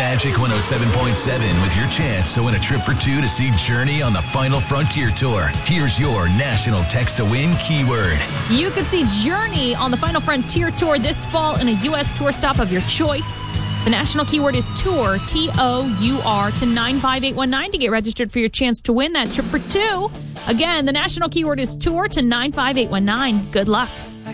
Magic 107.7 with your chance to win a trip for two to see Journey on the Final Frontier Tour. Here's your national text to win keyword. You could see Journey on the Final Frontier Tour this fall in a U.S. tour stop of your choice. The national keyword is tour, T-O-U-R, to 95819 to get registered for your chance to win that trip for two. Again, the national keyword is tour to 95819. Good luck.